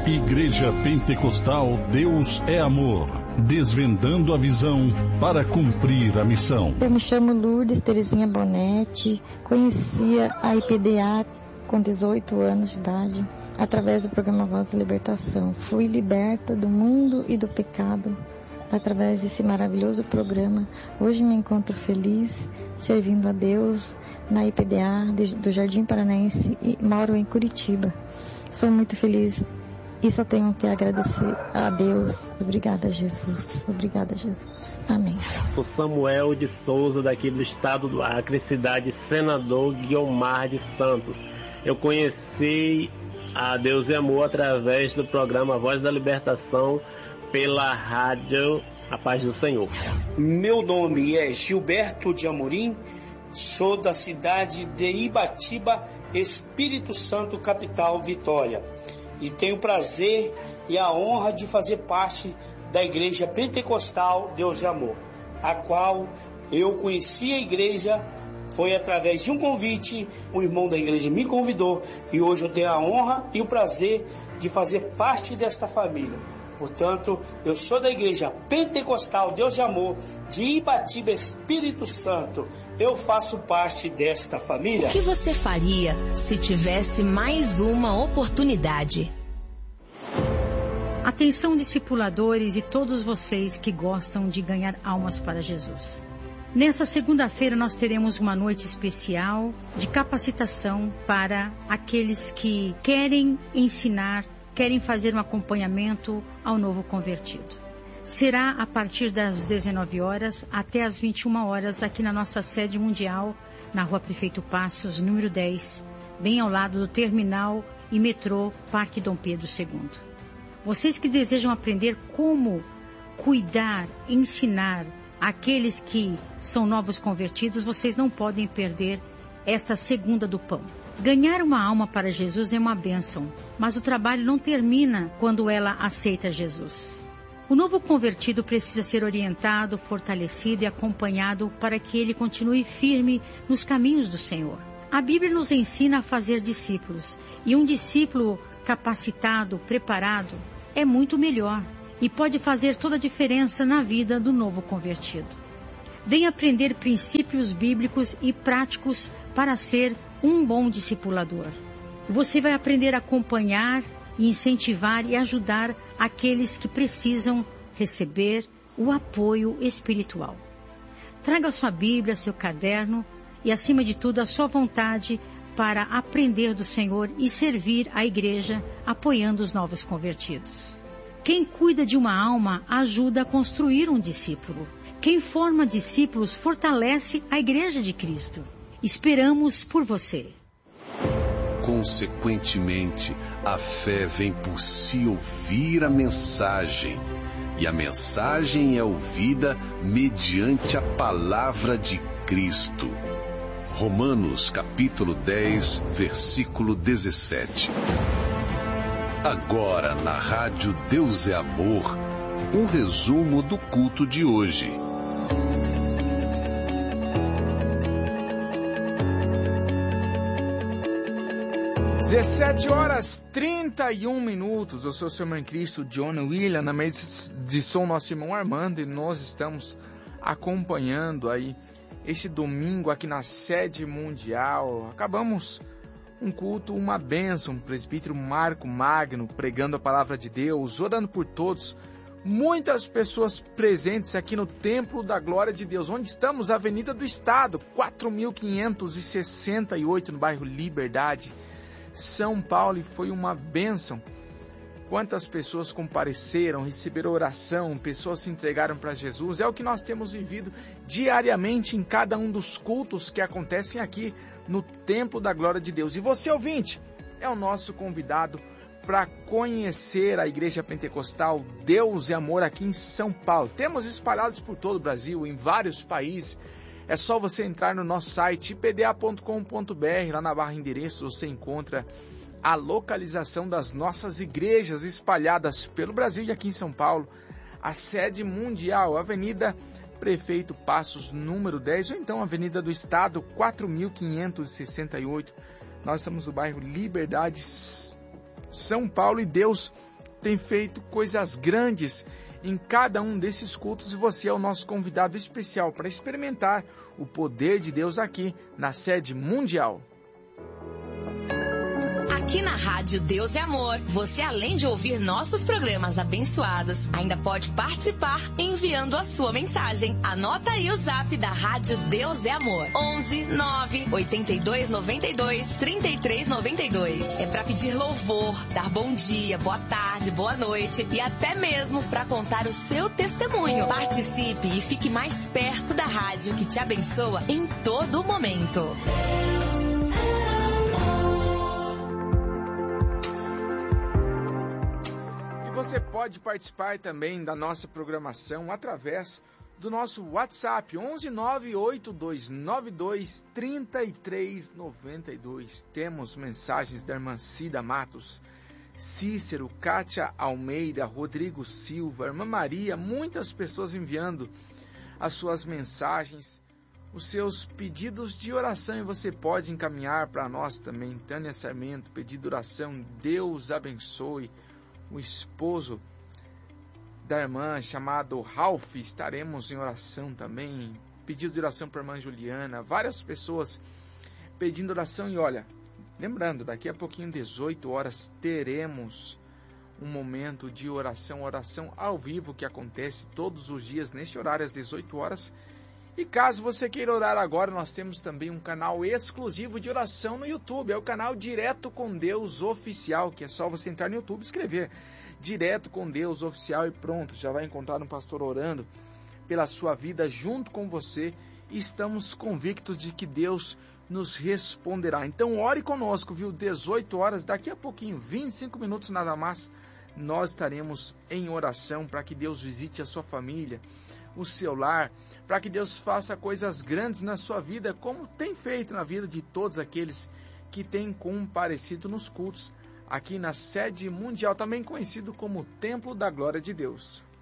Igreja Pentecostal Deus é Amor, desvendando a visão para cumprir a missão. Eu me chamo Lourdes Terezinha Bonetti, conhecia a IPDA com 18 anos de idade, através do programa Voz da Libertação. Fui liberta do mundo e do pecado através desse maravilhoso programa. Hoje me encontro feliz, servindo a Deus na IPDA do Jardim Paranaense e moro em Curitiba. Sou muito feliz e só tenho que agradecer a Deus. Obrigada, Jesus. Obrigada, Jesus. Amém. Sou Samuel de Souza, daqui do estado do Acre, cidade Senador Guiomar de Santos. Eu conheci a Deus e Amor através do programa Voz da Libertação pela rádio A Paz do Senhor. Meu nome é Gilberto de Amorim, sou da cidade de Ibatiba, Espírito Santo, capital Vitória. E tenho o prazer e a honra de fazer parte da Igreja Pentecostal Deus e Amor, a qual eu conheci a igreja, foi através de um convite, um irmão da igreja me convidou e hoje eu tenho a honra e o prazer de fazer parte desta família. Portanto, eu sou da Igreja Pentecostal Deus de Amor de Ibatiba, Espírito Santo. Eu faço parte desta família. O que você faria se tivesse mais uma oportunidade? Atenção, discipuladores e todos vocês que gostam de ganhar almas para Jesus. Nessa segunda-feira nós teremos uma noite especial de capacitação para aqueles que querem ensinar, querem fazer um acompanhamento ao novo convertido. Será a partir das 19 horas até as 21 horas aqui na nossa sede mundial, na Rua Prefeito Passos, número 10, bem ao lado do terminal e metrô Parque Dom Pedro II. Vocês que desejam aprender como cuidar, ensinar aqueles que são novos convertidos, vocês não podem perder esta segunda do pão. Ganhar uma alma para Jesus é uma bênção, mas o trabalho não termina quando ela aceita Jesus. O novo convertido precisa ser orientado, fortalecido e acompanhado para que ele continue firme nos caminhos do Senhor. A Bíblia nos ensina a fazer discípulos, e um discípulo capacitado, preparado, é muito melhor e pode fazer toda a diferença na vida do novo convertido. Venha aprender princípios bíblicos e práticos para ser um bom discipulador. Você vai aprender a acompanhar, incentivar e ajudar aqueles que precisam receber o apoio espiritual. Traga sua Bíblia, seu caderno e, acima de tudo, a sua vontade para aprender do Senhor e servir a igreja apoiando os novos convertidos. Quem cuida de uma alma ajuda a construir um discípulo. Quem forma discípulos fortalece a igreja de Cristo. Esperamos por você. Consequentemente, a fé vem por se ouvir a mensagem, e a mensagem é ouvida mediante a palavra de Cristo. Romanos capítulo 10, versículo 17. Agora na Rádio Deus é Amor, um resumo do culto de hoje. (17h31). Eu sou o seu irmão em Cristo, John William, na mesa de som nosso irmão Armando, e nós estamos acompanhando aí esse domingo aqui na sede mundial. Acabamos um culto, uma bênção, o presbítero Marco Magno pregando a palavra de Deus, orando por todos. Muitas pessoas presentes aqui no Templo da Glória de Deus, onde estamos, Avenida do Estado, 4568, no bairro Liberdade, São Paulo, e foi uma bênção. Quantas pessoas compareceram, receberam oração, pessoas se entregaram para Jesus. É o que nós temos vivido diariamente em cada um dos cultos que acontecem aqui no Templo da Glória de Deus. E você, ouvinte, é o nosso convidado para conhecer a Igreja Pentecostal Deus e Amor aqui em São Paulo. Temos espalhados por todo o Brasil, em vários países. É só você entrar no nosso site ipda.com.br, lá na barra endereço você encontra a localização das nossas igrejas espalhadas pelo Brasil e aqui em São Paulo. A sede mundial, Avenida Prefeito Passos, número 10, ou então Avenida do Estado, 4568. Nós estamos no bairro Liberdade, São Paulo, e Deus tem feito coisas grandes em cada um desses cultos e você é o nosso convidado especial para experimentar o poder de Deus aqui na sede mundial. Aqui na Rádio Deus é Amor, você além de ouvir nossos programas abençoados, ainda pode participar enviando a sua mensagem. Anota aí o zap da Rádio Deus é Amor, 11 9 82 92 33 92. É para pedir louvor, dar bom dia, boa tarde, boa noite e até mesmo para contar o seu testemunho. Participe e fique mais perto da rádio que te abençoa em todo momento. Você pode participar também da nossa programação através do nosso WhatsApp, 11 98292 3392. Temos mensagens da irmã Cida Matos, Cícero, Kátia Almeida, Rodrigo Silva, irmã Maria, muitas pessoas enviando as suas mensagens, os seus pedidos de oração, e você pode encaminhar para nós também. Tânia Sarmento, pedido de oração, Deus abençoe o esposo da irmã, chamado Ralph, estaremos em oração também. Pedido de oração para a irmã Juliana, várias pessoas pedindo oração. E olha, lembrando, daqui a pouquinho, 18 horas, teremos um momento de oração ao vivo, que acontece todos os dias neste horário, às 18 horas. E caso você queira orar agora, nós temos também um canal exclusivo de oração no YouTube. É o canal Direto com Deus Oficial, que é só você entrar no YouTube e escrever Direto com Deus Oficial e pronto, já vai encontrar um pastor orando pela sua vida junto com você. E estamos convictos de que Deus nos responderá. Então ore conosco, viu? 18 horas, daqui a pouquinho, 25 minutos nada mais, nós estaremos em oração para que Deus visite a sua família, o seu lar, para que Deus faça coisas grandes na sua vida, como tem feito na vida de todos aqueles que têm comparecido nos cultos aqui na sede mundial, também conhecido como Templo da Glória de Deus.